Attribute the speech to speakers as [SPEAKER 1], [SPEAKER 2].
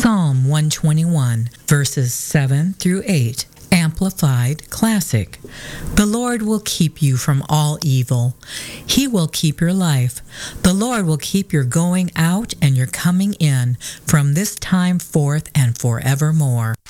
[SPEAKER 1] Psalm 121, verses 7 through 8, Amplified Classic. The Lord will keep you from all evil. He will keep your life. The Lord will keep your going out and your coming in from this time forth and forevermore.